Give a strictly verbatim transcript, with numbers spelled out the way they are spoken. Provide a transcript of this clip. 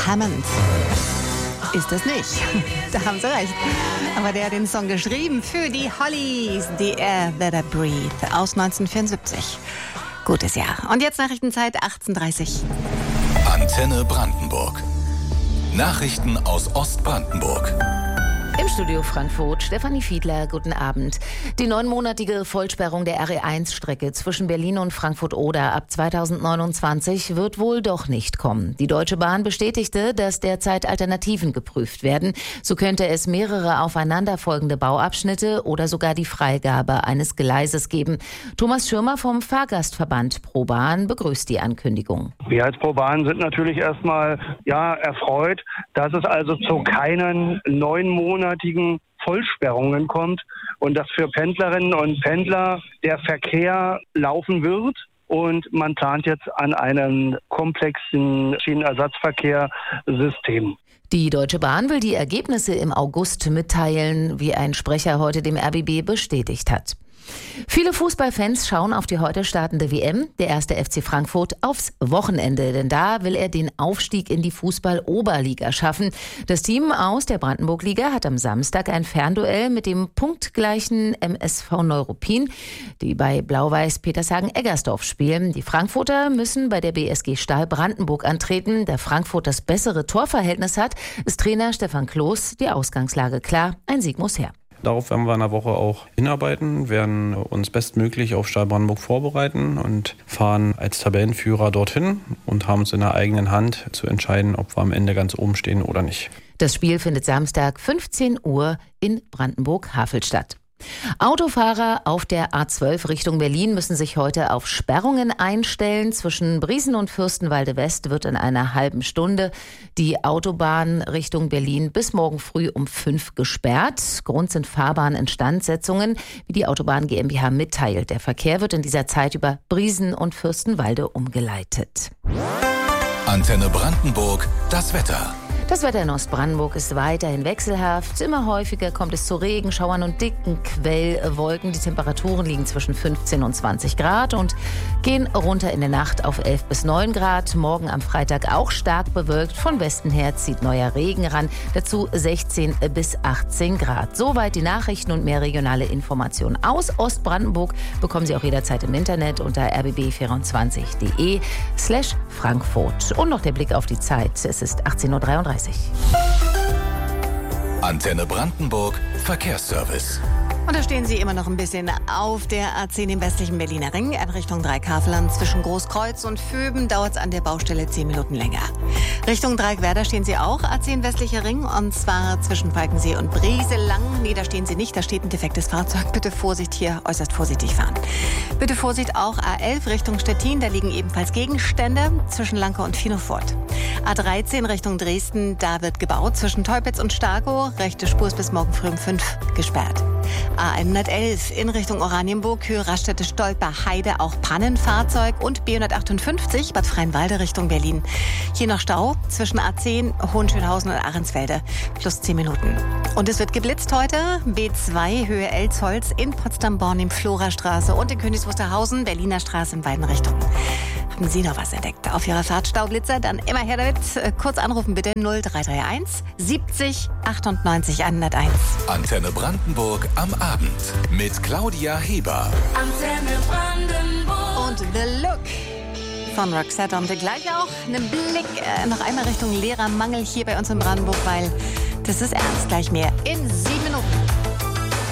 Hammond. Ist es nicht. Da haben Sie recht. Aber der hat den Song geschrieben für die Hollies. The Air That I Breathe aus neunzehnhundertvierundsiebzig. Gutes Jahr. Und jetzt Nachrichtenzeit achtzehn Uhr dreißig. Antenne Brandenburg. Nachrichten aus Ostbrandenburg. Im Studio Frankfurt, Stefanie Fiedler, guten Abend. Die neunmonatige Vollsperrung der R E eins Strecke zwischen Berlin und Frankfurt-Oder ab zweitausendneunundzwanzig wird wohl doch nicht kommen. Die Deutsche Bahn bestätigte, dass derzeit Alternativen geprüft werden. So könnte es mehrere aufeinanderfolgende Bauabschnitte oder sogar die Freigabe eines Gleises geben. Thomas Schirmer vom Fahrgastverband ProBahn begrüßt die Ankündigung. Wir als ProBahn sind natürlich erstmal ja, erfreut, dass es also zu keinen neunmonatigen Vollsperrungen kommt und dass für Pendlerinnen und Pendler der Verkehr laufen wird. Und man plant jetzt an einem komplexen Schienenersatzverkehrssystem. Die Deutsche Bahn will die Ergebnisse im August mitteilen, wie ein Sprecher heute dem R B B bestätigt hat. Viele Fußballfans schauen auf die heute startende W M, der erste F C Frankfurt, aufs Wochenende. Denn da will er den Aufstieg in die Fußball-Oberliga schaffen. Das Team aus der Brandenburg-Liga hat am Samstag ein Fernduell mit dem punktgleichen M S V Neuruppin, die bei Blau-Weiß Petershagen-Eggersdorf spielen. Die Frankfurter müssen bei der B S G Stahl Brandenburg antreten. Da Frankfurt das bessere Torverhältnis hat, ist Trainer Stefan Kloß die Ausgangslage klar. Ein Sieg muss her. Darauf werden wir in der Woche auch hinarbeiten, werden uns bestmöglich auf Stahl Brandenburg vorbereiten und fahren als Tabellenführer dorthin und haben es in der eigenen Hand zu entscheiden, ob wir am Ende ganz oben stehen oder nicht. Das Spiel findet Samstag fünfzehn Uhr in Brandenburg-Havel statt. Autofahrer auf der A zwölf Richtung Berlin müssen sich heute auf Sperrungen einstellen. Zwischen Briesen und Fürstenwalde West wird in einer halben Stunde die Autobahn Richtung Berlin bis morgen früh um fünf gesperrt. Grund sind Fahrbahninstandsetzungen, wie die Autobahn GmbH mitteilt. Der Verkehr wird in dieser Zeit über Briesen und Fürstenwalde umgeleitet. Antenne Brandenburg, das Wetter. Das Wetter in Ostbrandenburg ist weiterhin wechselhaft. Immer häufiger kommt es zu Regenschauern und dicken Quellwolken. Die Temperaturen liegen zwischen fünfzehn und zwanzig Grad und gehen runter in der Nacht auf elf bis neun Grad. Morgen am Freitag auch stark bewölkt. Von Westen her zieht neuer Regen ran. Dazu sechzehn bis achtzehn Grad. Soweit die Nachrichten und mehr regionale Informationen aus Ostbrandenburg bekommen Sie auch jederzeit im Internet unter r b b vierundzwanzig punkt d e slash Frankfurt. Und noch der Blick auf die Zeit. Es ist achtzehn Uhr dreiunddreißig. Antenne Brandenburg, Verkehrsservice. Und da stehen Sie immer noch ein bisschen auf der A zehn im westlichen Berliner Ring in Richtung Dreikafelern. Zwischen Großkreuz und Vöben dauert es an der Baustelle zehn Minuten länger. Richtung Dreieckwerder stehen Sie auch, A zehn westlicher Ring, und zwar zwischen Falkensee und Brieselang. Nee, da stehen Sie nicht, da steht ein defektes Fahrzeug. Bitte Vorsicht hier, äußerst vorsichtig fahren. Bitte Vorsicht auch A elf Richtung Stettin, da liegen ebenfalls Gegenstände zwischen Lanke und Finofort. A dreizehn Richtung Dresden, da wird gebaut. Zwischen Teupitz und Starkow, rechte Spur ist bis morgen früh um fünf gesperrt. A hundertelf in Richtung Oranienburg, Höhe Raststätte Stolper Heide, auch Pannenfahrzeug. Und B hundertachtundfünfzig Bad Freienwalde Richtung Berlin. Hier noch Stau zwischen A zehn, Hohenschönhausen und Ahrensfelde, plus zehn Minuten. Und es wird geblitzt heute. B zwei Höhe Elzholz in Potsdam-Born im Florastraße und in Königs Wusterhausen, Berliner Straße in beiden Richtungen. Haben Sie noch was entdeckt auf Ihrer Fahrt, Staublitzer? Dann immer her damit. Kurz anrufen bitte null drei drei eins siebzig achtundneunzig hunderteins. Antenne Brandenburg am Abend mit Claudia Heber. Antenne Brandenburg. Und The Look von Roxette. Und gleich auch einen Blick äh, noch einmal Richtung Lehrermangel hier bei uns in Brandenburg, weil das ist ernst. Gleich mehr in sieben